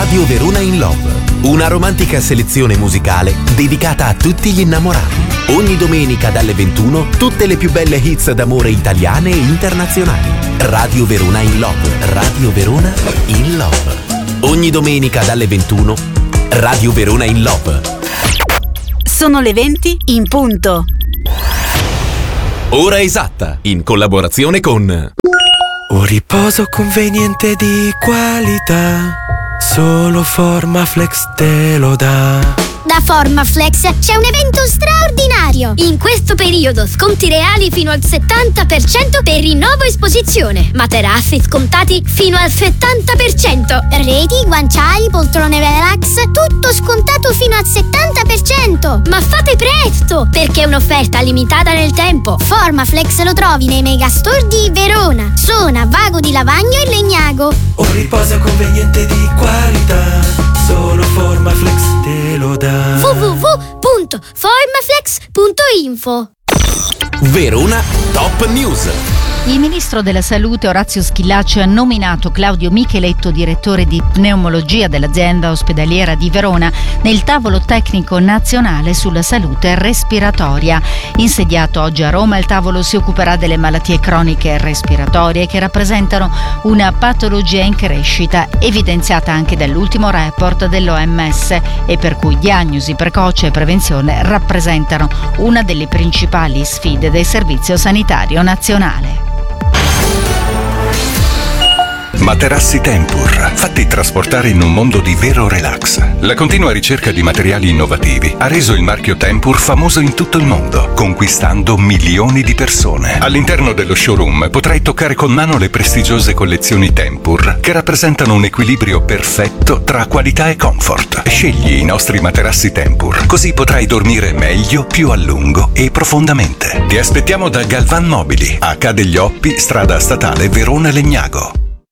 Radio Verona in Love, una romantica selezione musicale dedicata a tutti gli innamorati. Ogni domenica dalle 21 tutte le più belle hits d'amore italiane e internazionali. Radio Verona in Love, Radio Verona in Love. Ogni domenica dalle 21 Radio Verona in Love. Sono le 20 in punto. Ora esatta, in collaborazione con un riposo conveniente di qualità, solo Formaflex te lo dà. Da Formaflex c'è un evento straordinario. In questo periodo sconti reali fino al 70% per rinnovo esposizione. Materassi scontati fino al 70%. Reti, guanciali, poltrone relax, tutto scontato fino al 70%. Ma fate presto, perché è un'offerta limitata nel tempo. Formaflex lo trovi nei megastore di Verona, Sona, Vago di Lavagno e Legnago. Un riposo conveniente di qualità, solo Formaflex te lo dà. www.formaflex.info. Verona Top News. Il ministro della Salute Orazio Schillaci ha nominato Claudio Micheletto direttore di pneumologia dell'azienda ospedaliera di Verona nel tavolo tecnico nazionale sulla salute respiratoria. Insediato oggi a Roma, il tavolo si occuperà delle malattie croniche respiratorie che rappresentano una patologia in crescita, evidenziata anche dall'ultimo report dell'OMS e per cui diagnosi precoce e prevenzione rappresentano una delle principali sfide del Servizio Sanitario Nazionale. Materassi Tempur, fatti trasportare in un mondo di vero relax. La continua ricerca di materiali innovativi ha reso il marchio Tempur famoso in tutto il mondo, conquistando milioni di persone. All'interno dello showroom potrai toccare con mano le prestigiose collezioni Tempur, che rappresentano un equilibrio perfetto tra qualità e comfort. Scegli i nostri materassi Tempur, così potrai dormire meglio, più a lungo e profondamente. Ti aspettiamo da Galvan Mobili, H degli Oppi, strada statale Verona Legnago.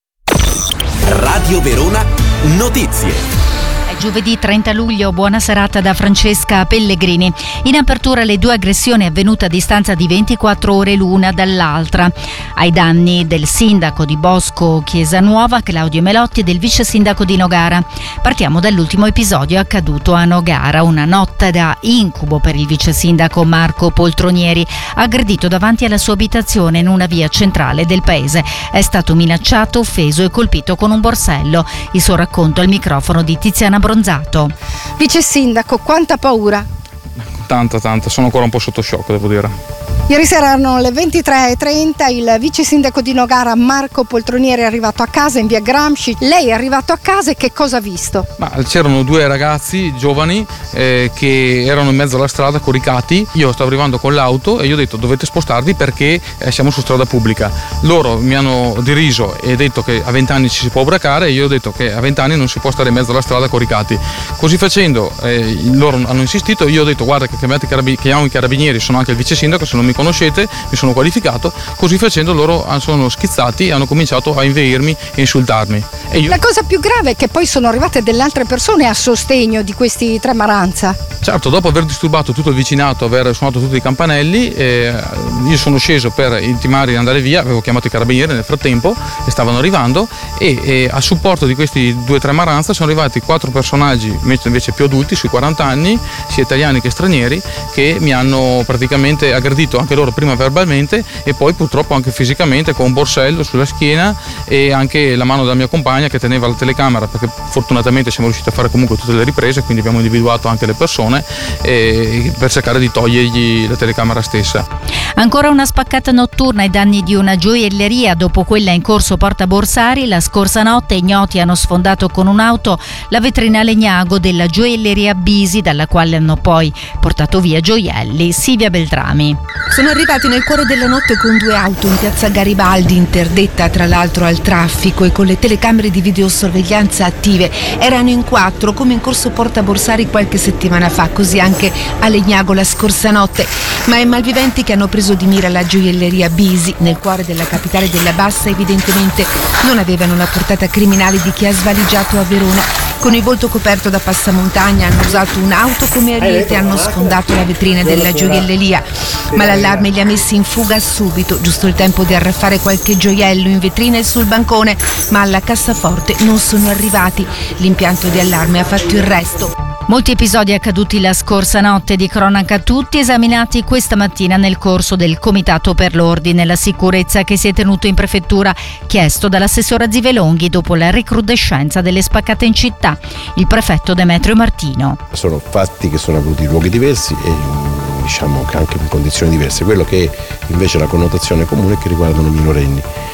Radio Verona Notizie. Giovedì 30 luglio, buona serata da Francesca Pellegrini. In apertura le due aggressioni avvenute a distanza di 24 ore l'una dall'altra, ai danni del sindaco di Bosco Chiesanuova Claudio Melotti e del vice sindaco di Nogara. Partiamo dall'ultimo episodio accaduto a Nogara, una notte da incubo per il vice sindaco Marco Poltronieri, aggredito davanti alla sua abitazione in una via centrale del paese. È stato minacciato, offeso e colpito con un borsello. Il suo racconto al microfono di Tiziana Bronzato. Vice sindaco, quanta paura? Tanta, sono ancora un po' sotto shock, devo dire. Ieri sera erano le 23:30, il vice sindaco di Nogara Marco Poltronieri è arrivato a casa in via Gramsci. Lei è arrivato a casa e che cosa ha visto? C'erano due ragazzi giovani che erano in mezzo alla strada coricati. Io stavo arrivando con l'auto e io ho detto dovete spostarvi perché siamo su strada pubblica. Loro mi hanno deriso e detto che a 20 anni ci si può ubracare e io ho detto che a 20 anni non si può stare in mezzo alla strada coricati. Così facendo loro hanno insistito, io ho detto guarda che chiamiamo i carabinieri, sono anche il vice sindaco, se non mi conoscete, mi sono qualificato. Così facendo loro sono schizzati e hanno cominciato a inveirmi e insultarmi. E io... La cosa più grave è che poi sono arrivate delle altre persone a sostegno di questi tre Maranza. Certo, dopo aver disturbato tutto il vicinato, aver suonato tutti i campanelli, io sono sceso per intimare di andare via, avevo chiamato i carabinieri nel frattempo e stavano arrivando e a supporto di questi due tre Maranza sono arrivati 4 personaggi invece più adulti, sui 40 anni, sia italiani che stranieri, che mi hanno praticamente aggredito anche loro prima verbalmente e poi purtroppo anche fisicamente con un borsello sulla schiena e anche la mano della mia compagna che teneva la telecamera, perché fortunatamente siamo riusciti a fare comunque tutte le riprese, quindi abbiamo individuato anche le persone per cercare di togliergli la telecamera stessa. Ancora una spaccata notturna ai danni di una gioielleria. Dopo quella in corso Porta Borsari, la scorsa notte ignoti hanno sfondato con un'auto la vetrina Legnago della gioielleria Bisi, dalla quale hanno poi portato via gioielli. Silvia Beltrami. Sono arrivati nel cuore della notte con 2 auto in piazza Garibaldi, interdetta tra l'altro al traffico e con le telecamere di videosorveglianza attive. Erano in 4 come in corso Porta Borsari qualche settimana fa, così anche a Legnago la scorsa notte. Ma i malviventi che hanno preso di mira la gioielleria Bisi nel cuore della capitale della Bassa evidentemente non avevano la portata criminale di chi ha svaligiato a Verona. Con il volto coperto da passamontagna hanno usato un'auto come ariete e hanno sfondato la vetrina della gioielleria. Ma l'allarme li ha messi in fuga subito, giusto il tempo di arraffare qualche gioiello in vetrina e sul bancone, ma alla cassaforte non sono arrivati. L'impianto di allarme ha fatto il resto. Molti episodi accaduti la scorsa notte, di cronaca tutti esaminati questa mattina nel corso del Comitato per l'Ordine e la Sicurezza che si è tenuto in prefettura, chiesto dall'assessora Zivelonghi dopo la recrudescenza delle spaccate in città. Il prefetto Demetrio Martino. Sono fatti che sono avvenuti in luoghi diversi e diciamo che anche in condizioni diverse. Quello che invece è la connotazione comune è che riguardano minorenni.